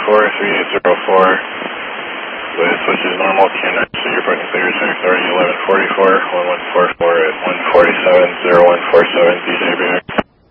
3804, with which is normal QNX, so you're putting clear to authority 1144, 1144 at 147, 0147, DJ Bear.